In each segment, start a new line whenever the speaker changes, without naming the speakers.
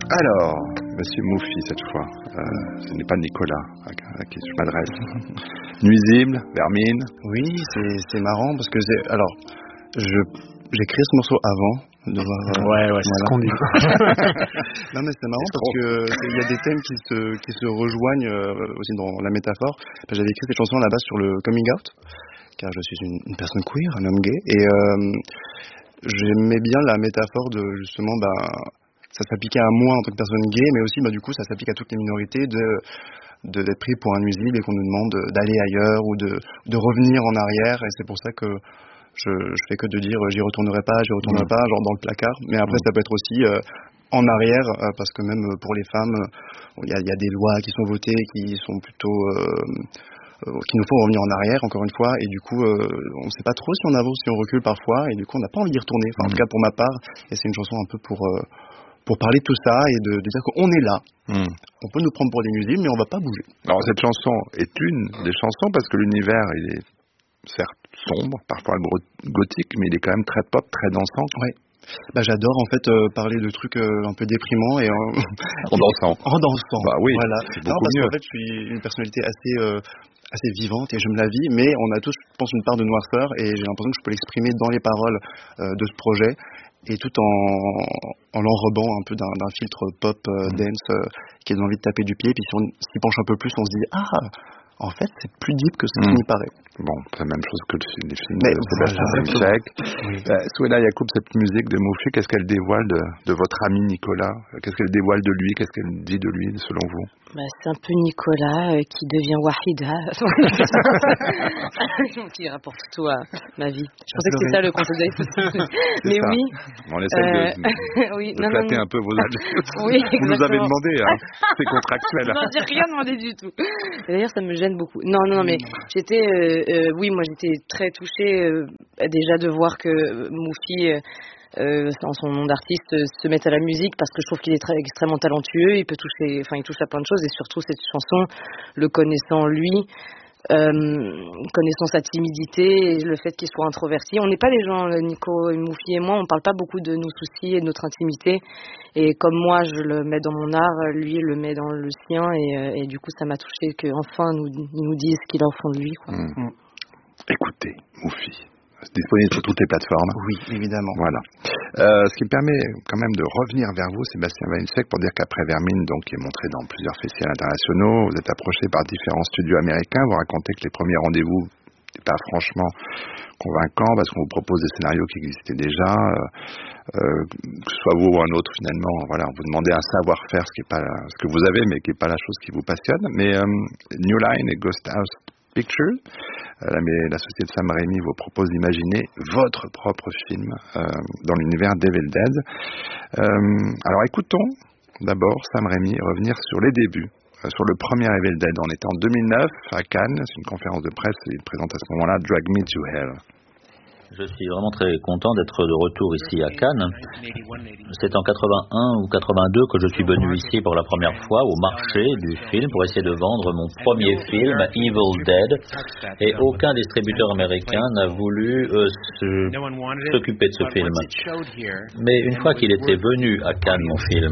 Alors, Monsieur Mouffi cette fois, ce n'est pas Nicolas à qui je m'adresse. Nuisible, Vermine.
Oui, c'est marrant parce que j'ai créé ce morceau avant de voir.
Ouais, c'est ce qu'on dit.
Non mais c'est marrant parce que il y a des thèmes qui se rejoignent aussi dans la métaphore. J'avais écrit cette chanson à la base sur le coming out, car je suis une personne queer, un homme gay, et j'aimais bien la métaphore de justement ça s'appliquait à moi en tant que personne gay, mais aussi du coup ça s'applique à toutes les minorités d'être pris pour un nuisible et qu'on nous demande d'aller ailleurs ou de revenir en arrière, et c'est pour ça que je fais que de dire j'y retournerai pas, genre dans le placard. Mais après ça peut être aussi en arrière, parce que même pour les femmes, il y a des lois qui sont votées qui sont plutôt qui nous font revenir en arrière encore une fois, et du coup on ne sait pas trop si on avance, si on recule parfois, et du coup on n'a pas envie d'y retourner, en tout cas pour ma part, et c'est une chanson un peu pour parler de tout ça et de dire qu'on est là. On peut nous prendre pour des nuisibles, mais on va pas bouger.
Alors cette chanson est une des chansons parce que l'univers il est certes sombre, parfois gothique, mais il est quand même très pop, très dansant.
Ouais. J'adore en fait parler de trucs un peu déprimants et
en dansant.
En dansant.
Oui,
voilà.
c'est beaucoup mieux.
Qu'en fait je suis une personnalité assez vivante et j'aime la vie, mais on a tous, je pense, une part de noirceur, et j'ai l'impression que je peux l'exprimer dans les paroles de ce projet, et tout en l'enrobant un peu d'un filtre pop dance qui donne envie de taper du pied. Puis si on s'y penche un peu plus, on se dit en fait c'est plus deep que ce qui n'y paraît.
Bon, c'est la même chose que les films de Sébastien Zawiczek. Souheila Yacoub, cette musique de Mouffi, qu'est-ce qu'elle dévoile de votre ami Nicolas? Qu'est-ce qu'elle dévoile de lui? Qu'est-ce qu'elle dit de lui, selon vous?
C'est un peu Nicolas qui devient Wahida. Qui rapporte tout à ma vie. Je pensais que c'était ça le concept d'Aïfou. Mais ça. Oui.
On essaie de flatter un peu vos adjectifs.
Oui,
vous nous avez demandé, c'est contractuel.
Non, j'ai rien demandé du tout. D'ailleurs, ça me gêne beaucoup. Non, mais j'étais... moi j'étais très touchée déjà de voir que Mouffi, en son nom d'artiste, se mette à la musique, parce que je trouve qu'il est extrêmement talentueux, il touche à plein de choses, et surtout cette chanson, le connaissant lui, connaissant sa timidité et le fait qu'il soit introverti. On n'est pas des gens, Nico, Mouffi et moi, on parle pas beaucoup de nos soucis et de notre intimité, et comme moi je le mets dans mon art, lui il le met dans le sien, et du coup ça m'a touchée qu'enfin il nous dise ce qu'il en fond de lui, quoi.
Écoutez, Mouffi, c'est disponible sur toutes les plateformes.
Oui, évidemment.
Voilà. Ce qui me permet quand même de revenir vers vous, Sébastien Zawiczek, pour dire qu'après Vermine, donc, qui est montré dans plusieurs festivals internationaux, vous êtes approché par différents studios américains. Vous racontez que les premiers rendez-vous n'étaient pas franchement convaincants, parce qu'on vous propose des scénarios qui existaient déjà, que ce soit vous ou un autre finalement. Voilà, vous demandez un savoir-faire, ce que vous avez, mais qui n'est pas la chose qui vous passionne. Mais New Line et Ghost House Pictures, la société de Sam Raimi vous propose d'imaginer votre propre film dans l'univers d'Evil Dead. Alors écoutons d'abord Sam Raimi revenir sur les débuts, sur le premier Evil Dead. On était en 2009 à Cannes, c'est une conférence de presse, et il présente à ce moment-là Drag Me to Hell.
Je suis vraiment très content d'être de retour ici à Cannes. C'est en 81 ou 82 que je suis venu ici pour la première fois au marché du film pour essayer de vendre mon premier film, Evil Dead, et aucun distributeur américain n'a voulu s'occuper de ce film. Mais une fois qu'il était venu à Cannes, mon film,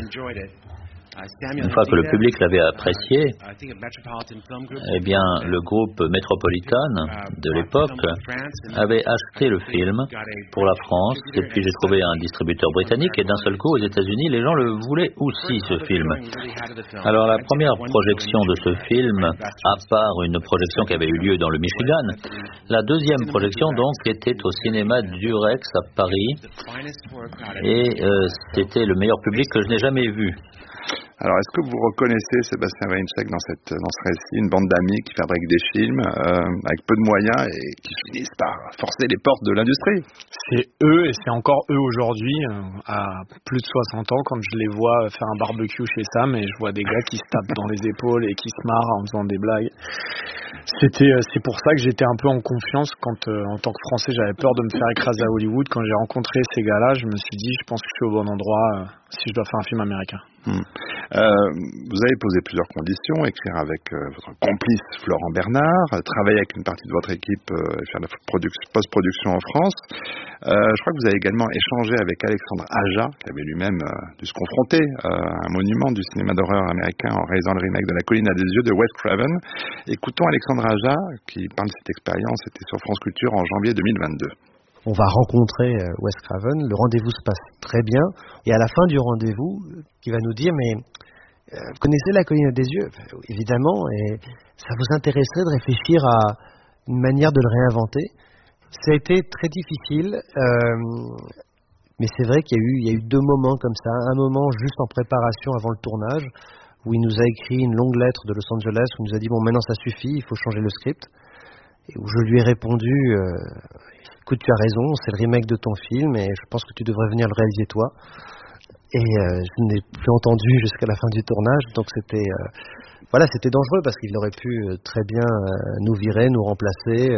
une fois que le public l'avait apprécié, eh bien, le groupe Metropolitan de l'époque avait acheté le film pour la France, et puis j'ai trouvé un distributeur britannique, et d'un seul coup, aux États-Unis, les gens le voulaient aussi, ce film. Alors, la première projection de ce film, à part une projection qui avait eu lieu dans le Michigan, la deuxième projection, donc, était au cinéma Durex à Paris, et c'était le meilleur public que je n'ai jamais vu.
Alors, est-ce que vous reconnaissez Sébastien Zawiczek dans ce récit, une bande d'amis qui fabriquent des films avec peu de moyens et qui finissent par forcer les portes de l'industrie?
C'est eux, et c'est encore eux aujourd'hui, à plus de 60 ans, quand je les vois faire un barbecue chez Sam, et je vois des gars qui se tapent dans les épaules et qui se marrent en faisant des blagues. C'est pour ça que j'étais un peu en confiance quand, en tant que Français, j'avais peur de me faire écraser à Hollywood. Quand j'ai rencontré ces gars-là, je me suis dit, je pense que je suis au bon endroit si je dois faire un film américain.
Vous avez posé plusieurs conditions, écrire avec votre complice Florent Bernard, travailler avec une partie de votre équipe et faire de la post-production en France. Je crois que vous avez également échangé avec Alexandre Aja, qui avait lui-même dû se confronter à un monument du cinéma d'horreur américain en réalisant le remake de La colline à des yeux de Wes Craven. Écoutons Alexandre Aja qui parle de cette expérience, c'était sur France Culture en janvier 2022.
On va rencontrer Wes Craven, le rendez-vous se passe très bien, et à la fin du rendez-vous, il va nous dire, mais vous connaissez La colline des yeux? Évidemment, et ça vous intéresserait de réfléchir à une manière de le réinventer? Ça a été très difficile, mais c'est vrai qu'il y a eu deux moments comme ça, un moment juste en préparation avant le tournage, où il nous a écrit une longue lettre de Los Angeles, où il nous a dit, bon maintenant ça suffit, il faut changer le script, et où je lui ai répondu, écoute, tu as raison, c'est le remake de ton film et je pense que tu devrais venir le réaliser toi. Et je n'ai plus entendu jusqu'à la fin du tournage, donc c'était dangereux parce qu'il aurait pu très bien nous virer, nous remplacer.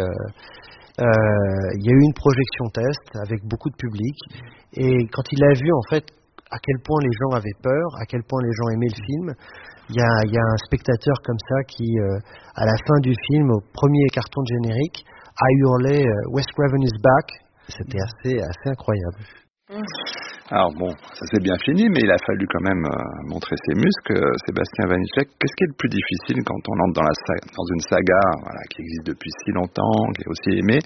Il y a eu une projection test avec beaucoup de public et quand il a vu en fait à quel point les gens avaient peur, à quel point les gens aimaient le film, il y a un spectateur comme ça qui, à la fin du film, au premier carton de générique, a hurlé Wes Craven is back. C'était assez incroyable.
Alors bon, ça s'est bien fini, mais il a fallu quand même montrer ses muscles. Sébastien Vanitschek, qu'est-ce qui est le plus difficile quand on entre dans une saga qui existe depuis si longtemps, qui est aussi aimée?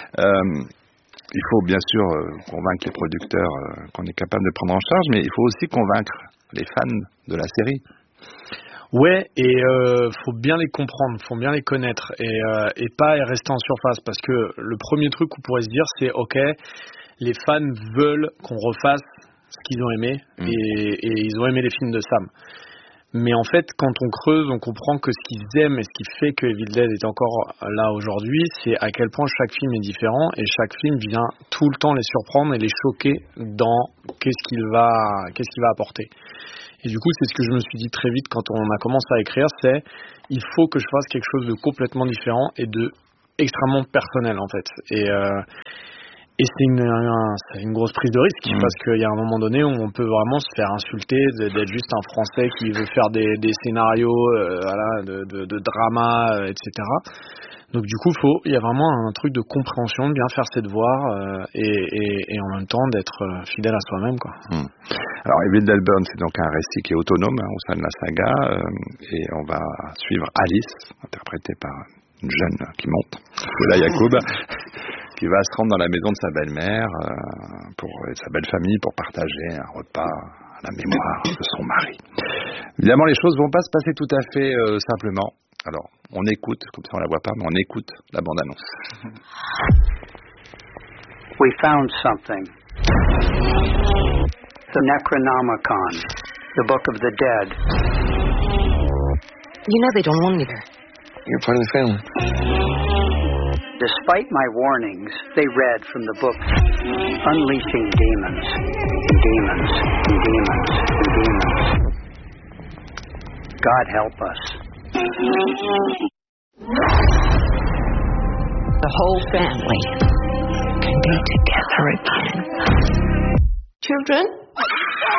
Il faut bien sûr convaincre les producteurs qu'on est capable de prendre en charge, mais il faut aussi convaincre les fans de la série.
Ouais, et faut bien les comprendre, faut bien les connaître et pas rester en surface parce que le premier truc qu'on pourrait se dire c'est ok, les fans veulent qu'on refasse ce qu'ils ont aimé et ils ont aimé les films de Sam. Mais en fait, quand on creuse, on comprend que ce qu'ils aiment et ce qui fait que Evil Dead est encore là aujourd'hui, c'est à quel point chaque film est différent et chaque film vient tout le temps les surprendre et les choquer dans qu'est-ce qu'il va apporter. Et du coup, c'est ce que je me suis dit très vite quand on a commencé à écrire, c'est il faut que je fasse quelque chose de complètement différent et de extrêmement personnel en fait. Et c'est une grosse prise de risque parce qu'il y a un moment donné où on peut vraiment se faire insulter d'être juste un Français qui veut faire des scénarios de drama, etc. Donc du coup, il y a vraiment un truc de compréhension, de bien faire ses devoirs et en même temps d'être fidèle à soi-même, quoi.
Alors Evil Dead Burn, c'est donc un récit qui est autonome au sein de la saga et on va suivre Alice, interprétée par une jeune qui monte, Lola Yacoub, qui va se rendre dans la maison de sa belle-mère et sa belle famille pour partager un repas à la mémoire de son mari. Évidemment, les choses vont pas se passer tout à fait simplement. Alors, on écoute, comme ça on la voit pas, mais on écoute la bande-annonce.
We found something. The Necronomicon, the Book of the Dead.
You know they don't want me there.
You're part of the family.
Despite my warnings, they read from the book Unleashing Demons, and Demons, and Demons, and Demons. God help us.
The whole family can be together again. Children?